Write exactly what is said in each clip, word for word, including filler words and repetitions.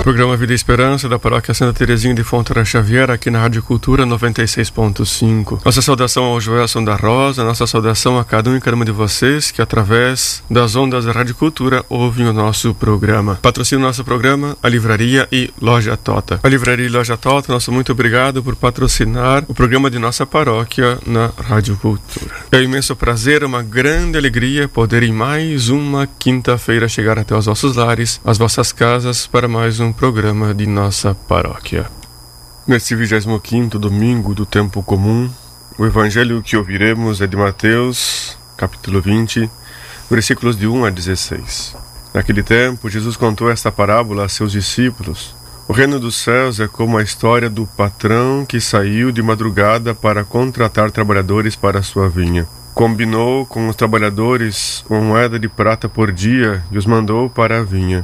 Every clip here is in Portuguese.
Programa Vida e Esperança da Paróquia Santa Terezinha de Fontoura Xavier, aqui na Rádio Cultura noventa e seis ponto cinco. Nossa saudação ao Joelson da Rosa, nossa saudação a cada um e cada uma de vocês que através das ondas da Rádio Cultura ouvem o nosso programa. Patrocina o nosso programa a Livraria e Loja Tota. A Livraria e Loja Tota, nosso muito obrigado por patrocinar o programa de nossa paróquia na Rádio Cultura. É um imenso prazer, uma grande alegria poder em mais uma quinta-feira chegar até os vossos lares, às vossas casas, para mais um programa de nossa paróquia. Neste vigésimo quinto domingo do tempo comum, o evangelho que ouviremos é de Mateus, capítulo vinte, versículos de um a dezesseis. Naquele tempo, Jesus contou esta parábola a seus discípulos. O reino dos céus é como a história do patrão que saiu de madrugada para contratar trabalhadores para a sua vinha. Combinou com os trabalhadores uma moeda de prata por dia e os mandou para a vinha.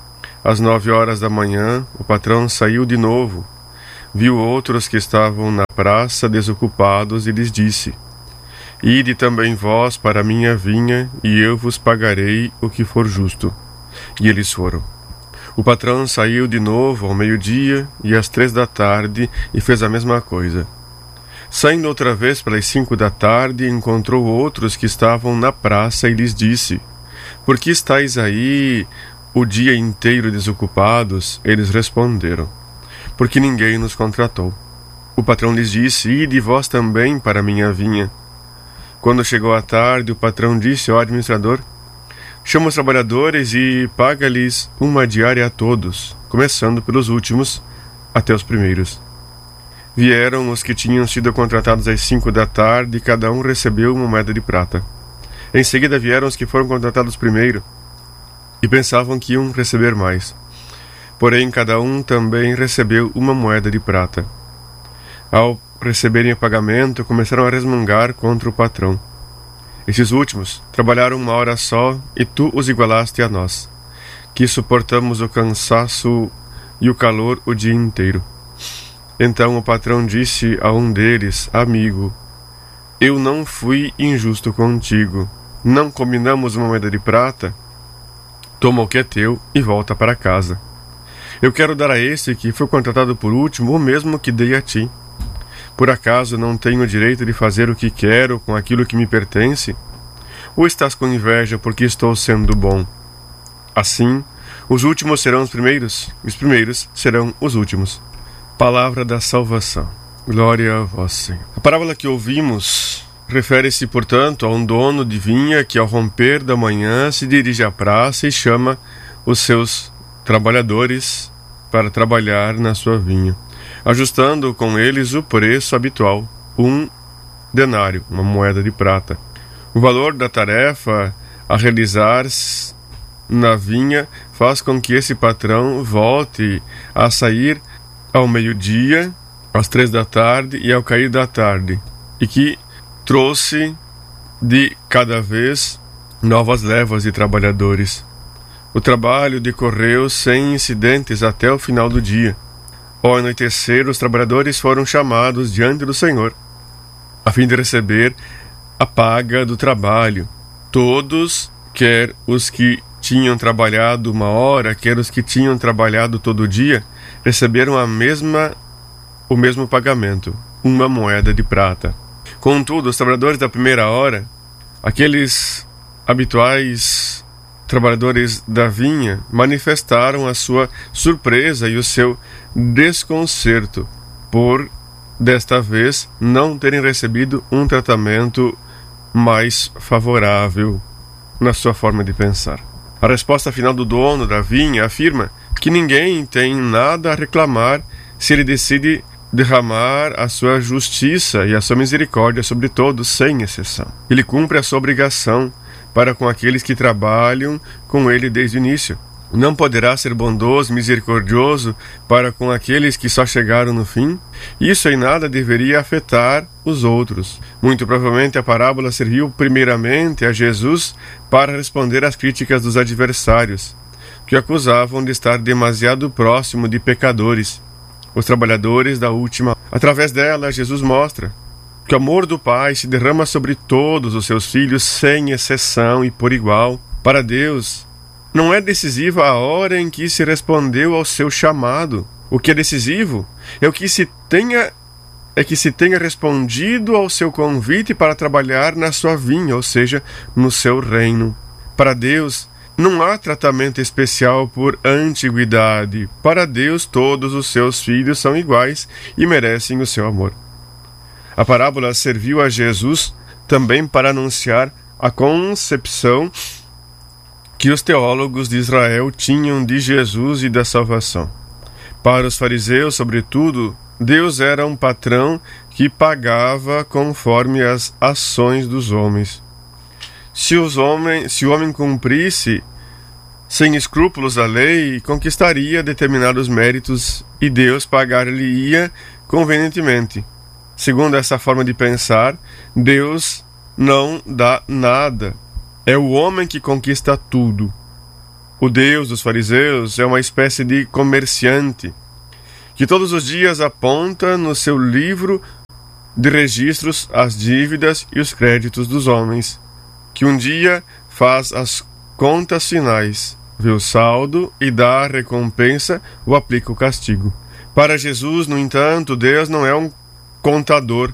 Às nove horas da manhã, o patrão saiu de novo, viu outros que estavam na praça desocupados e lhes disse: Ide também vós para a minha vinha, e eu vos pagarei o que for justo. E eles foram. O patrão saiu de novo ao meio-dia e às três da tarde e fez a mesma coisa. Saindo outra vez pelas cinco da tarde, encontrou outros que estavam na praça e lhes disse: Por que estáis aí o dia inteiro desocupados? Eles responderam: Porque ninguém nos contratou. O patrão lhes disse: Ide vós também para a minha vinha. Quando chegou a tarde, o patrão disse ao administrador: Chama os trabalhadores e paga-lhes uma diária a todos, começando pelos últimos até os primeiros. Vieram os que tinham sido contratados às cinco da tarde, e cada um recebeu uma moeda de prata. Em seguida vieram os que foram contratados primeiro, e pensavam que iam receber mais. Porém, cada um também recebeu uma moeda de prata. Ao receberem o pagamento, começaram a resmungar contra o patrão. Esses últimos trabalharam uma hora só, e tu os igualaste a nós, que suportamos o cansaço e o calor o dia inteiro. Então o patrão disse a um deles: Amigo, eu não fui injusto contigo. Não combinamos uma moeda de prata? Toma o que é teu e volta para casa. Eu quero dar a esse que foi contratado por último o mesmo que dei a ti. Por acaso não tenho o direito de fazer o que quero com aquilo que me pertence? Ou estás com inveja porque estou sendo bom? Assim, os últimos serão os primeiros, e os primeiros serão os últimos. Palavra da salvação. Glória a vós, Senhor. A parábola que ouvimos refere-se, portanto, a um dono de vinha que, ao romper da manhã, se dirige à praça e chama os seus trabalhadores para trabalhar na sua vinha, ajustando com eles o preço habitual, um denário, uma moeda de prata. O valor da tarefa a realizar na vinha faz com que esse patrão volte a sair ao meio-dia, às três da tarde e ao cair da tarde, e que trouxe de cada vez novas levas de trabalhadores. O trabalho decorreu sem incidentes até o final do dia. Ao anoitecer, os trabalhadores foram chamados diante do Senhor, a fim de receber a paga do trabalho. Todos, quer os que tinham trabalhado uma hora, quer os que tinham trabalhado todo o dia, receberam a mesma, o mesmo pagamento, uma moeda de prata. Contudo, os trabalhadores da primeira hora, aqueles habituais trabalhadores da vinha, manifestaram a sua surpresa e o seu desconcerto por, desta vez, não terem recebido um tratamento mais favorável na sua forma de pensar. A resposta final do dono da vinha afirma que ninguém tem nada a reclamar se ele decide derramar a sua justiça e a sua misericórdia sobre todos, sem exceção. Ele cumpre a sua obrigação para com aqueles que trabalham com ele desde o início. Não poderá ser bondoso, misericordioso para com aqueles que só chegaram no fim? Isso em nada deveria afetar os outros. Muito provavelmente a parábola serviu primeiramente a Jesus para responder às críticas dos adversários, que o acusavam de estar demasiado próximo de pecadores, os trabalhadores da última. Através dela, Jesus mostra que o amor do Pai se derrama sobre todos os seus filhos, sem exceção e por igual. Para Deus, Não é decisiva a hora em que se respondeu ao seu chamado. O que é decisivo é o que se tenha é que se tenha respondido ao seu convite para trabalhar na sua vinha, ou seja, no seu reino. Para Deus, não há tratamento especial por antiguidade. Para Deus, todos os seus filhos são iguais e merecem o seu amor. A parábola serviu a Jesus também para anunciar a concepção que os teólogos de Israel tinham de Jesus e da salvação. Para os fariseus, sobretudo, Deus era um patrão que pagava conforme as ações dos homens. Se, os homens, se o homem cumprisse sem escrúpulos a lei, conquistaria determinados méritos e Deus pagar-lhe-ia convenientemente. Segundo essa forma de pensar, Deus não dá nada. É o homem que conquista tudo. O Deus dos fariseus é uma espécie de comerciante que todos os dias aponta no seu livro de registros as dívidas e os créditos dos homens, que um dia faz as contas finais, vê o saldo e dá a recompensa ou aplica o castigo. Para Jesus, no entanto, Deus não é um contador,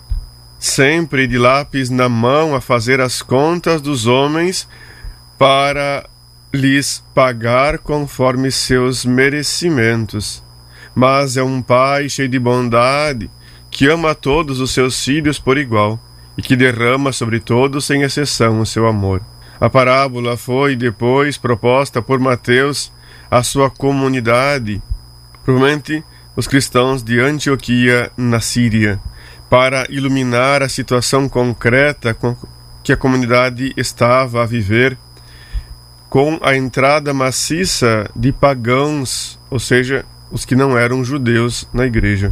sempre de lápis na mão a fazer as contas dos homens para lhes pagar conforme seus merecimentos. Mas é um pai cheio de bondade, que ama todos os seus filhos por igual, e que derrama sobre todos sem exceção o seu amor. A parábola foi depois proposta por Mateus à sua comunidade, provavelmente os cristãos de Antioquia, na Síria, para iluminar a situação concreta com que a comunidade estava a viver, com a entrada maciça de pagãos, ou seja, os que não eram judeus, na igreja.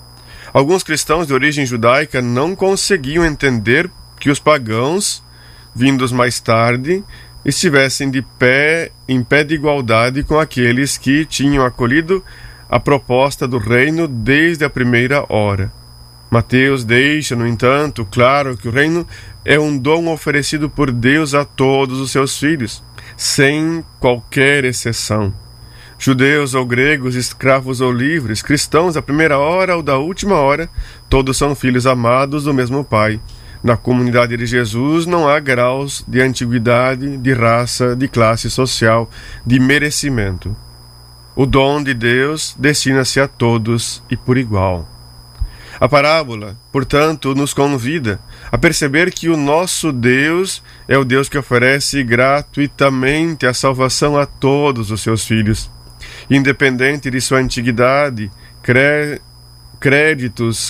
Alguns cristãos de origem judaica não conseguiam entender que os pagãos, vindos mais tarde, estivessem de pé, em pé de igualdade com aqueles que tinham acolhido a proposta do reino desde a primeira hora. Mateus deixa, no entanto, claro que o reino é um dom oferecido por Deus a todos os seus filhos, sem qualquer exceção. Judeus ou gregos, escravos ou livres, cristãos da primeira hora ou da última hora, todos são filhos amados do mesmo Pai. Na comunidade de Jesus não há graus de antiguidade, de raça, de classe social, de merecimento. O dom de Deus destina-se a todos e por igual. A parábola, portanto, nos convida a perceber que o nosso Deus é o Deus que oferece gratuitamente a salvação a todos os seus filhos, independente de sua antiguidade, cré- créditos,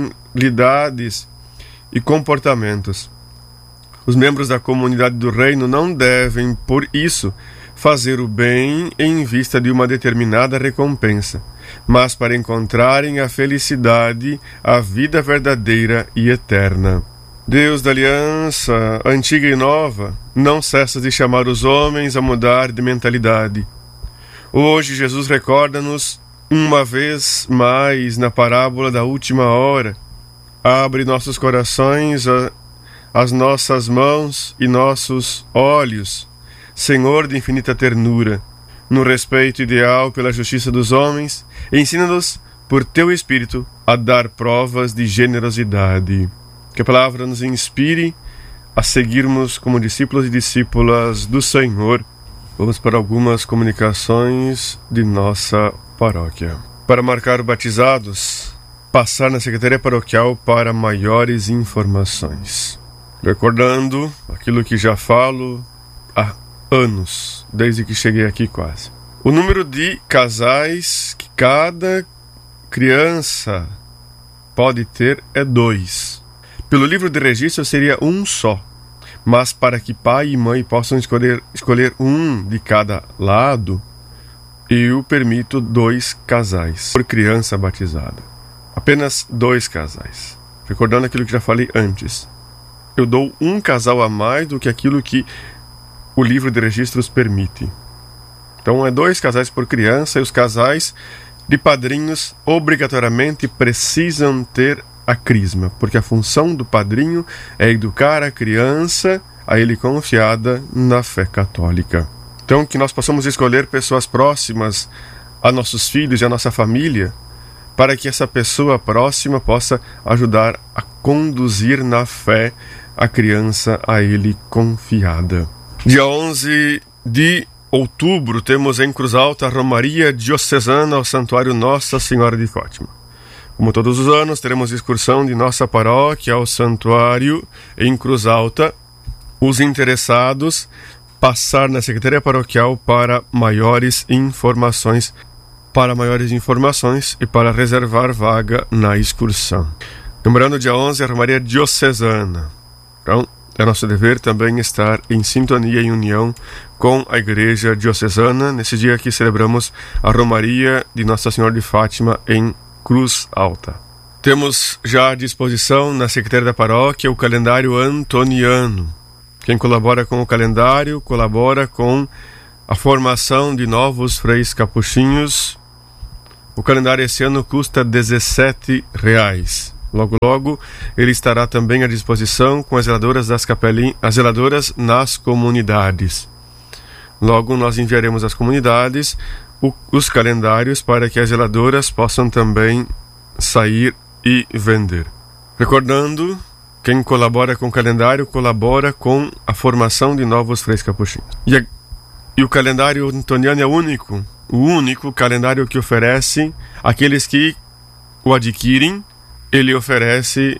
qualidades e comportamentos. Os membros da comunidade do reino não devem, por isso, fazer o bem em vista de uma determinada recompensa, mas para encontrarem a felicidade, a vida verdadeira e eterna. Deus da aliança antiga e nova não cessa de chamar os homens a mudar de mentalidade. Hoje Jesus recorda-nos uma vez mais na parábola da última hora. Abre nossos corações, a, as nossas mãos e nossos olhos, Senhor de infinita ternura, no respeito ideal pela justiça dos homens, ensina-nos, por Teu Espírito, a dar provas de generosidade. Que a palavra nos inspire a seguirmos como discípulos e discípulas do Senhor. Vamos para algumas comunicações de nossa paróquia. Para marcar batizados, passar na Secretaria Paroquial para maiores informações. Recordando aquilo que já falo há anos, desde que cheguei aqui quase. O número de casais que cada criança pode ter é dois. Pelo livro de registro seria um só, mas para que pai e mãe possam escolher, escolher um de cada lado, eu permito dois casais por criança batizada. Apenas dois casais. Recordando aquilo que já falei antes. Eu dou um casal a mais do que aquilo que o livro de registros permite. Então é dois casais por criança, e os casais de padrinhos obrigatoriamente precisam ter a crisma, porque a função do padrinho é educar a criança a ele confiada na fé católica. Então, que nós possamos escolher pessoas próximas a nossos filhos e a nossa família, para que essa pessoa próxima possa ajudar a conduzir na fé a criança a ele confiada. Dia onze de outubro, temos em Cruz Alta a Romaria Diocesana ao Santuário Nossa Senhora de Fátima. Como todos os anos, teremos excursão de nossa paróquia ao santuário em Cruz Alta. Os interessados passar na Secretaria Paroquial para maiores informações, para maiores informações e para reservar vaga na excursão. Lembrando, dia onze, a Romaria Diocesana. Então, é nosso dever também estar em sintonia e união com a Igreja Diocesana, nesse dia que celebramos a Romaria de Nossa Senhora de Fátima em Cruz Alta. Temos já à disposição na Secretaria da Paróquia o calendário antoniano. Quem colabora com o calendário, colabora com a formação de novos freis capuchinhos. O calendário esse ano custa dezessete reais. Logo, logo, ele estará também à disposição com as zeladoras das capelinhas, as zeladoras nas comunidades. Logo, nós enviaremos às comunidades o, os calendários para que as zeladoras possam também sair e vender. Recordando, quem colabora com o calendário, colabora com a formação de novos freis capuchinhos. E, a, e o calendário antoniano é o único, o único calendário que oferece àqueles que o adquirem. Ele oferece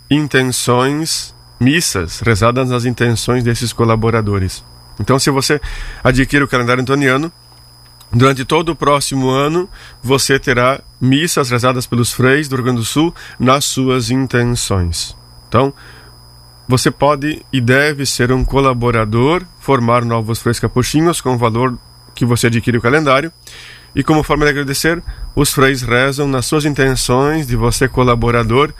intenções, missas, rezadas nas intenções desses colaboradores. Então, se você adquire o calendário antoniano, durante todo o próximo ano, você terá missas rezadas pelos freis do Rio Grande do Sul nas suas intenções. Então, você pode e deve ser um colaborador, formar novos freis capuchinhos com o valor que você adquire o calendário. E como forma de agradecer, os freis rezam nas suas intenções de você colaborador,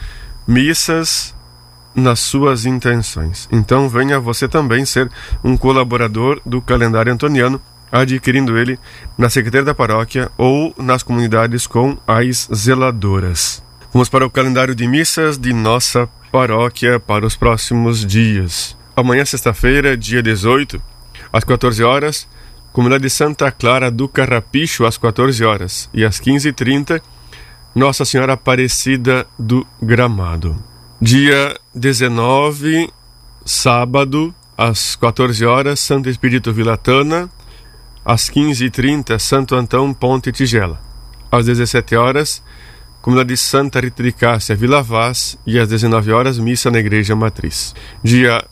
missas nas suas intenções. Então venha você também ser um colaborador do calendário antoniano, adquirindo ele na Secretaria da Paróquia ou nas comunidades com as zeladoras. Vamos para o calendário de missas de nossa paróquia para os próximos dias. Amanhã, sexta-feira, dia dezoito, às quatorze horas, Comunidade de Santa Clara do Carrapicho, às quatorze horas, e às quinze e trinta, Nossa Senhora Aparecida do Gramado. Dia dezenove, sábado, às quatorze horas, Santo Expedito Vilatana, às quinze e trinta, Santo Antão Ponte Tigela. Às dezessete horas, Comunidade de Santa Rita de Cássia, Vila Vaz, e às dezenove horas, missa na Igreja Matriz. Dia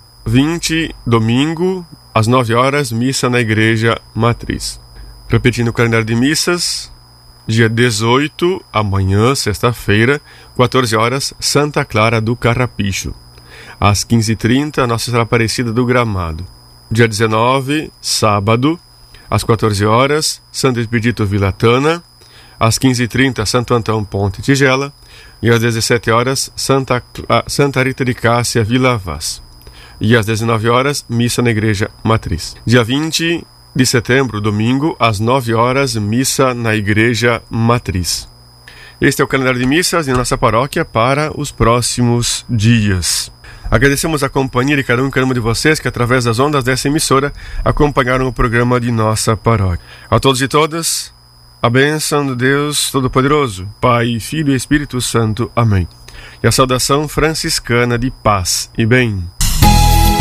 vinte, domingo, às nove horas, missa na Igreja Matriz. Repetindo o calendário de missas, dia dezoito, amanhã, sexta-feira, quatorze horas, Santa Clara do Carrapicho. Às quinze e trinta, Nossa Senhora Aparecida do Gramado. Dia dezenove, sábado, às quatorze horas, Santo Expedito Vilatana. Às quinze e trinta, Santo Antão Ponte Tigela. E às dezessete horas, Santa, Santa Rita de Cássia, Vila Vaz. E às dezenove horas, missa na Igreja Matriz. Dia vinte de setembro, domingo, às nove horas, missa na Igreja Matriz. Este é o calendário de missas de nossa paróquia para os próximos dias. Agradecemos a companhia de cada um e cada uma de vocês que, através das ondas dessa emissora, acompanharam o programa de nossa paróquia. A todos e todas, a bênção de Deus Todo-Poderoso, Pai, Filho e Espírito Santo. Amém. E a saudação franciscana de paz e bem.